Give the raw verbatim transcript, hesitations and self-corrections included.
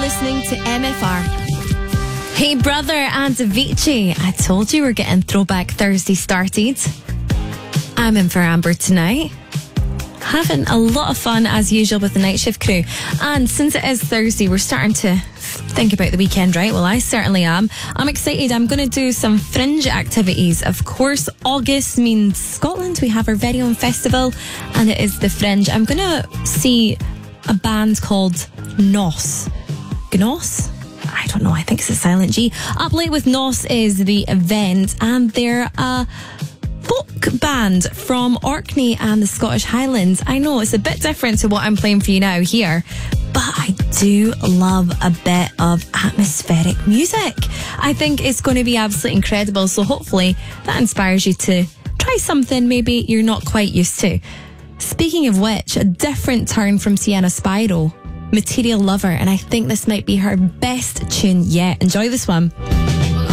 listening to M F R. Hey brother and Avicii, I told you we're getting Throwback Thursday started. I'm in for Amber tonight. Having a lot of fun as usual with the night shift crew. And since it is Thursday, we're starting to think about the weekend, right? Well, I certainly am. I'm excited. I'm going to do some fringe activities. Of course, August means Scotland. We have our very own festival, and it is the Fringe. I'm going to see a band called Nos. Gnos? I don't know. I think it's a silent G. Up Late with Nos is the event, and they're a folk band from Orkney and the Scottish Highlands. I know it's a bit different to what I'm playing for you now here, but I do love a bit of atmospheric music. I think it's going to be absolutely incredible, so hopefully that inspires you to try something maybe you're not quite used to. Speaking of which, a different turn from Sienna Spyro, Material Lover, and I think this might be her best tune yet. Enjoy this one.